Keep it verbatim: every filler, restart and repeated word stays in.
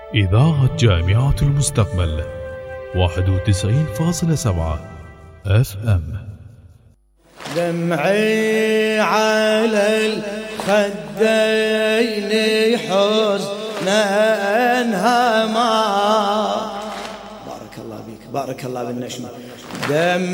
إذاعة جامعة المستقبل واحد وتسعين فاصلة سبعة اف ام. دمعي على الخدين حزنا انهما. بارك الله بك، بارك الله بالنشمة. دم